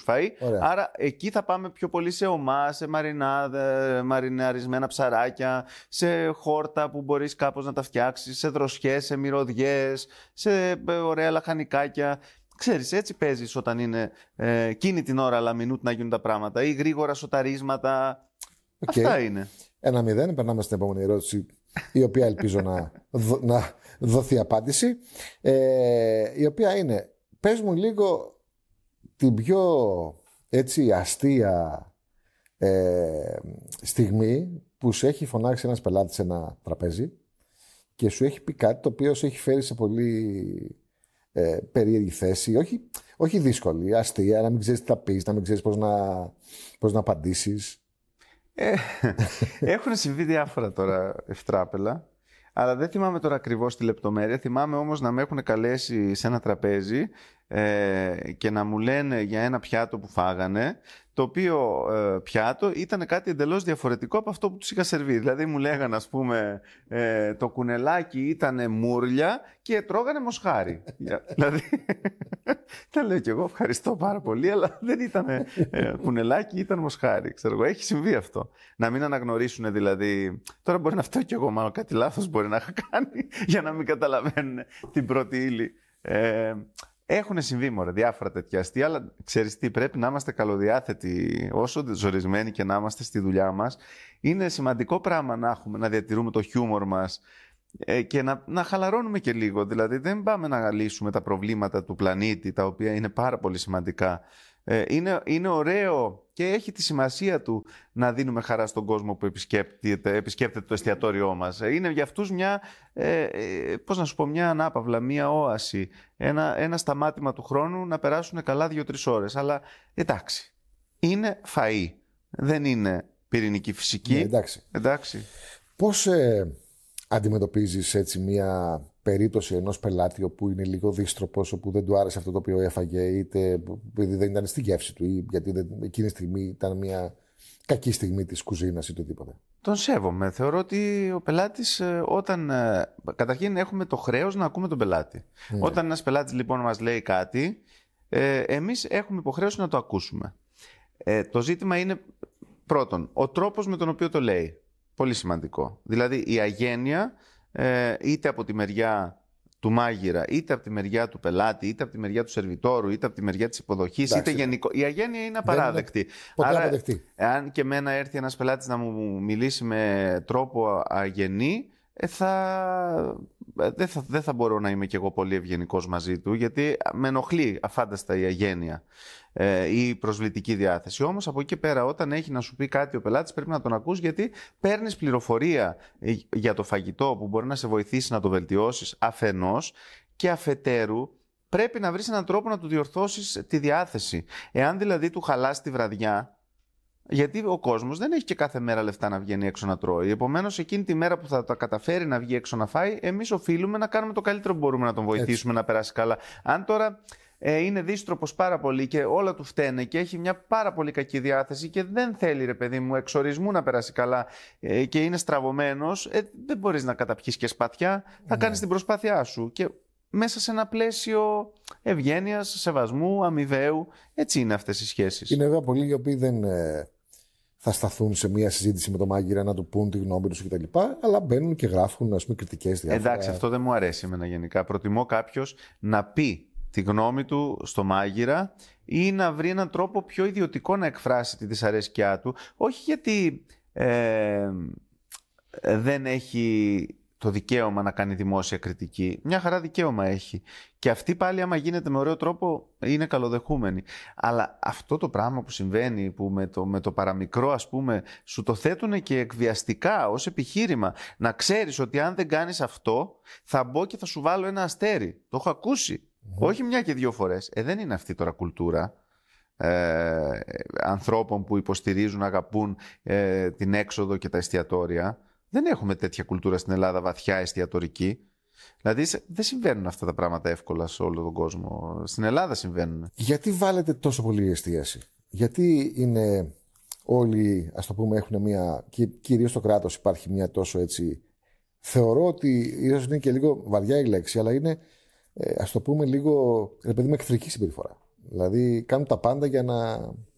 φαΐ. Ωραία. Άρα εκεί θα πάμε πιο πολύ σε ομά, σε μαριναρισμένα ψαράκια, σε χόρτα που μπορείς κάπως να τα φτιάξεις, σε δροσιές, σε μυρωδιές, σε ωραία λαχανικάκια. Ξέρεις, έτσι παίζεις όταν είναι εκείνη την ώρα λαμινούτ να γίνουν τα πράγματα ή γρήγορα σοταρίσματα. Αυτά είναι. 1-0, περνάμε στην επόμενη ερώτηση, η οποία ελπίζω να δοθεί απάντηση. Η οποία είναι, πες μου λίγο την πιο έτσι αστεία στιγμή που σου έχει φωνάξει ένας πελάτης σε ένα τραπέζι και σου έχει πει κάτι το οποίο σου έχει φέρει σε πολύ περίεργη θέση, όχι δύσκολη, αστεία, να μην ξέρεις τι θα πεις, να μην ξέρεις πώς να απαντήσεις. Έχουν συμβεί διάφορα τώρα ευτράπελα, αλλά δεν θυμάμαι τώρα ακριβώς τη λεπτομέρεια. Θυμάμαι όμως να με έχουν καλέσει σε ένα τραπέζι και να μου λένε για ένα πιάτο που φάγανε, το οποίο πιάτο ήταν κάτι εντελώς διαφορετικό από αυτό που τους είχα σερβίρει. Δηλαδή μου λέγανε, ας πούμε, το κουνελάκι ήταν μούρλια και τρώγανε μοσχάρι. Δηλαδή, τα λέω κι εγώ, ευχαριστώ πάρα πολύ, αλλά δεν ήταν κουνελάκι, ήταν μοσχάρι. Ξέρω εγώ, έχει συμβεί αυτό. Να μην αναγνωρίσουν δηλαδή. Τώρα μπορεί να φταίω κι εγώ, μάλλον κάτι λάθος μπορεί να είχα κάνει για να μην καταλαβαίνουν την πρώτη ύλη. Έχουν συμβεί διάφορα τέτοια αστεία, αλλά ξέρεις τι, πρέπει να είμαστε καλοδιάθετοι όσο ζορισμένοι και να είμαστε στη δουλειά μας. Είναι σημαντικό πράγμα να διατηρούμε το χιούμορ μας και να χαλαρώνουμε και λίγο. Δηλαδή δεν πάμε να λύσουμε τα προβλήματα του πλανήτη, τα οποία είναι πάρα πολύ σημαντικά. Είναι ωραίο και έχει τη σημασία του να δίνουμε χαρά στον κόσμο που επισκέπτεται το εστιατόριό μας. Είναι για αυτούς μια ανάπαυλα, μια όαση, ένα σταμάτημα του χρόνου να περάσουν καλά 2-3 ώρες. Αλλά εντάξει, είναι φαΐ, δεν είναι πυρηνική φυσική. Ναι, εντάξει. Πώς αντιμετωπίζεις έτσι μια περίπτωση ενός πελάτη όπου είναι λίγο δύστροπος, όπου δεν του άρεσε αυτό το οποίο έφαγε, είτε επειδή δεν ήταν στη γεύση του, ή γιατί εκείνη τη στιγμή ήταν μια κακή στιγμή της κουζίνας ή το τίποτα? Τον σέβομαι. Θεωρώ ότι ο πελάτης, καταρχήν έχουμε το χρέος να ακούμε τον πελάτη. Όταν ένας πελάτης λοιπόν μας λέει κάτι, εμείς έχουμε υποχρέωση να το ακούσουμε. Το ζήτημα είναι πρώτον, ο τρόπος με τον οποίο το λέει. Πολύ σημαντικό. Δηλαδή η αγένεια, είτε από τη μεριά του μάγειρα, είτε από τη μεριά του πελάτη, είτε από τη μεριά του σερβιτόρου, είτε από τη μεριά της υποδοχής, είτε γενικό. Η αγένεια είναι απαράδεκτη. Άρα, αν και εμένα έρθει ένας πελάτης να μου μιλήσει με τρόπο αγενή, δεν θα μπορώ να είμαι κι εγώ πολύ ευγενικός μαζί του, γιατί με ενοχλεί αφάνταστα η αγένεια ή η προσβλητική διάθεση. Όμως από εκεί και πέρα, όταν έχει να σου πει κάτι ο πελάτης, πρέπει να τον ακούς, γιατί παίρνεις πληροφορία για το φαγητό που μπορεί να σε βοηθήσει να το βελτιώσεις αφενός, και αφετέρου πρέπει να βρεις έναν τρόπο να του διορθώσεις τη διάθεση. Εάν δηλαδή του χαλάσει τη βραδιά, γιατί ο κόσμος δεν έχει και κάθε μέρα λεφτά να βγαίνει έξω να τρώει. Επομένως, εκείνη τη μέρα που θα τα καταφέρει να βγει έξω να φάει, εμείς οφείλουμε να κάνουμε το καλύτερο που μπορούμε να τον βοηθήσουμε να περάσει καλά. Αν τώρα είναι δύστροπος πάρα πολύ και όλα του φταίνε και έχει μια πάρα πολύ κακή διάθεση και δεν θέλει, ρε παιδί μου, εξορισμού να περάσει καλά και είναι στραβωμένος, δεν μπορείς να καταπιείς και σπαθιά, θα κάνεις την προσπάθειά σου. Και μέσα σε ένα πλαίσιο ευγένειας, σεβασμού, αμοιβαίου, έτσι είναι αυτές οι σχέσεις. Είναι βέβαια πολλοί οι οποίοι δεν θα σταθούν σε μια συζήτηση με τον μάγειρα να του πούν τη γνώμη τους κτλ. Αλλά μπαίνουν και γράφουν, ας πούμε, κριτικές διάφορα. Εντάξει, αυτό δεν μου αρέσει εμένα γενικά. Προτιμώ κάποιος να πει τη γνώμη του στο μάγειρα ή να βρει έναν τρόπο πιο ιδιωτικό να εκφράσει τη δυσαρέσκειά του. Όχι γιατί δεν έχει το δικαίωμα να κάνει δημόσια κριτική. Μια χαρά δικαίωμα έχει. Και αυτή πάλι, άμα γίνεται με ωραίο τρόπο, είναι καλοδεχούμενη. Αλλά αυτό το πράγμα που συμβαίνει, που με το παραμικρό, ας πούμε, σου το θέτουν και εκβιαστικά ως επιχείρημα. Να ξέρεις ότι αν δεν κάνεις αυτό, θα μπω και θα σου βάλω ένα αστέρι. Το έχω ακούσει. Όχι μια και δύο φορές. Δεν είναι αυτή τώρα κουλτούρα ανθρώπων που υποστηρίζουν, αγαπούν την έξοδο και τα εστιατόρια. Δεν έχουμε τέτοια κουλτούρα στην Ελλάδα βαθιά εστιατορική. Δηλαδή δεν συμβαίνουν αυτά τα πράγματα εύκολα σε όλο τον κόσμο. Στην Ελλάδα συμβαίνουν. Γιατί βάλετε τόσο πολύ εστίαση? Γιατί είναι όλοι, ας το πούμε, έχουν μια, και κυρίως στο κράτος υπάρχει μια τόσο έτσι, θεωρώ ότι ίσως είναι και λίγο βαριά η λέξη, αλλά είναι, ας το πούμε, λίγο, ρε παιδί μου, εχθρική συμπεριφορά. Δηλαδή κάνουν τα πάντα για να